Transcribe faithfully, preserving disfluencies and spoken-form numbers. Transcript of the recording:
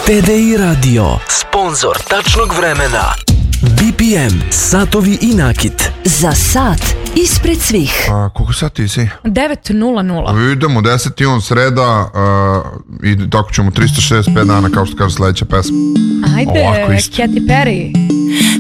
T D I Radio, sponsor tačnog vremena. B P M, satovi i nakit. Za sat ispred svih. A, koliko sati si? devet nula nula. Idemo, deset i on sreda uh, i tako ćemo tristo šezdeset pet dana, kao što kaže sledeća pesma. Ajde, Ovako isto. Katy Perry.